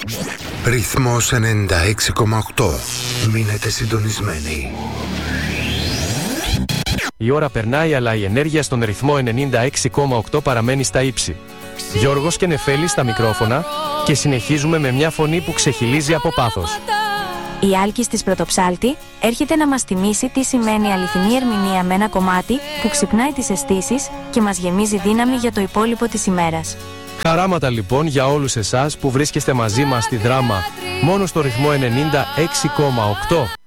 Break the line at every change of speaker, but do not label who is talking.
Ρυθμός 96,8. Μείνετε συντονισμένοι.
Η ώρα περνάει, αλλά η ενέργεια στον ρυθμό 96,8 παραμένει στα ύψη. Γιώργος και Νεφέλης στα μικρόφωνα και συνεχίζουμε με μια φωνή που ξεχυλίζει από πάθος.
Η Άλκης της Πρωτοψάλτη έρχεται να μας θυμίσει τι σημαίνει αληθινή ερμηνεία με ένα κομμάτι που ξυπνάει τις αισθήσεις και μας γεμίζει δύναμη για το υπόλοιπο της ημέρας.
Χαράματα λοιπόν για όλους εσάς που βρίσκεστε μαζί μας στη δράμα μόνο στο ρυθμό 96,8.